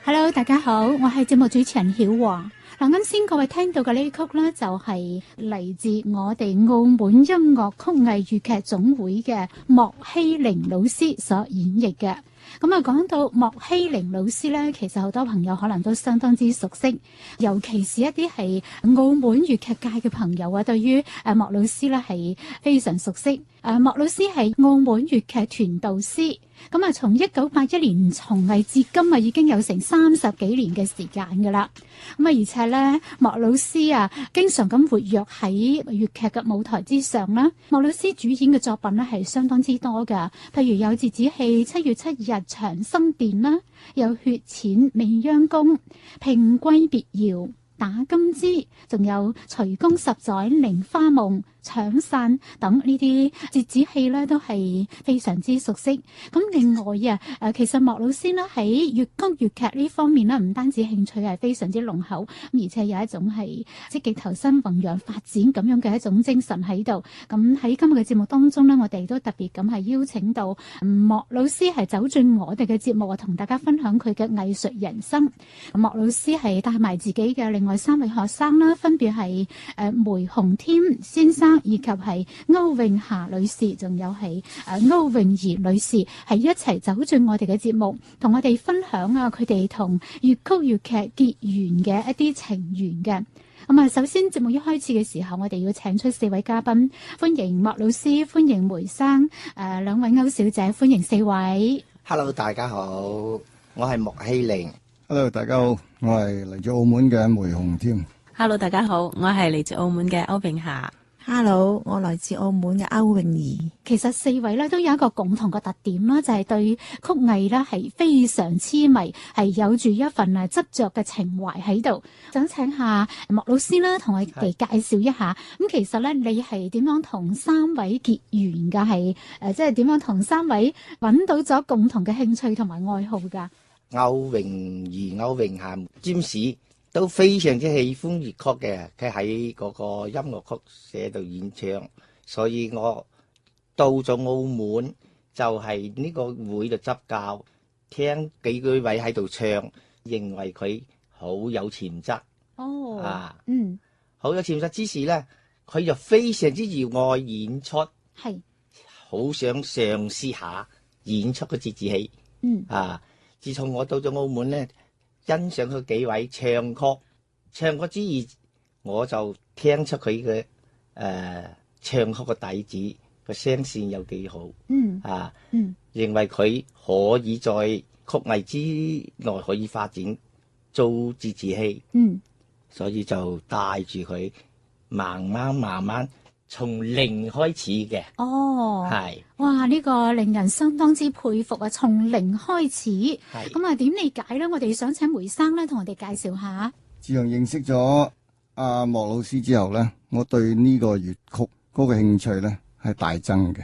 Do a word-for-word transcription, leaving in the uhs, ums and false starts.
Hello， 大家好，我係節目主持人曉華。嗱，啱先各位聽到嘅呢曲呢，就係嚟自我哋澳門音樂曲藝粵劇總會嘅莫希玲老師所演繹嘅。咁啊，講到莫希玲老師呢，其實好多朋友可能都相當之熟悉，尤其是一啲係澳門粵劇界嘅朋友啊，對於誒莫老師呢係非常熟悉。誒莫老師係澳門粵劇團導師。咁啊，從一九八一年從藝至今啊，已經有成三十幾年嘅時間噶啦。咁啊，而且咧，莫老師啊，經常咁活躍喺粵劇嘅舞台之上啦。莫老師主演嘅作品咧係相當之多噶，譬如有折子戲《七月七日長生殿》啦，有《血濺未央宮》、《平貴別窯》、《打金枝》，仲有《隋宮十載》、《菱花夢》、搶傘等呢啲折子戲咧都係非常之熟悉。咁另外啊，誒其實莫老師呢喺粵曲粵劇呢方面呢，唔單止興趣係非常之濃厚，而且有一種係積極投身弘揚發展咁樣嘅一種精神喺度。咁喺今日嘅節目當中呢，我哋都特別咁係邀請到莫老師係走進我哋嘅節目啊，同大家分享佢嘅藝術人生。莫老師係帶埋自己嘅另外三位學生啦，分別係誒梅鴻添先生，以及係歐詠霞女士，仲有係誒歐詠儀女士，係一齊走進我哋嘅節目，同我哋分享啊佢哋同粵曲粵劇結緣嘅一啲情緣嘅。咁啊，首先節目一開始嘅時候，我哋要請出四位嘉賓，歡迎莫老師，歡迎梅生，誒兩位歐小姐，歡迎四位。 Hello， 大家好，我係莫希玲。 Hello， 大家好，我係嚟自澳門嘅梅鴻添。 Hello， 大家好，我係嚟自澳門嘅歐詠霞。 Hello， 我來自澳門嘅歐詠儀。 其實四位咧都有一個共同嘅特點啦，就係、是、對曲藝咧係非常痴迷，係有住一份啊執着嘅情懷喺度。想請下莫老師啦，同我哋介紹一下。咁其實咧，你係點樣同三位結緣㗎？係誒，即係點樣同三位揾到咗共同嘅興趣同埋愛好㗎？ 歐詠儀、歐詠霞、占士都非常之喜歡粵曲嘅，佢喺嗰個音樂曲社度演唱，所以我到咗澳門就係呢個會度執教，聽幾句位喺度唱，認為佢好有潛質。 哦， 啊， 嗯， 好有潛質之時咧，佢就非常之熱愛演出， 係， 好想嘗試下演出嘅折子戲。 嗯， 啊，自從我到咗澳門咧，欣賞佢幾位唱曲，唱曲之餘，我就聽出佢嘅誒唱曲嘅底子，個聲線有幾好。 嗯， 啊， 嗯， 認為佢可以在曲藝之內可以發展做折子戲。 嗯， 所以就帶住佢慢慢慢慢從零開始嘅。 哦， 係， 哇！呢、這個令人相當之佩服啊！從零開始， 係咁啊點理解咧？我哋想請梅生咧，同我哋介紹下。 自從認識咗阿莫老師之後咧，我對呢個粵曲嗰個興趣咧係大增嘅。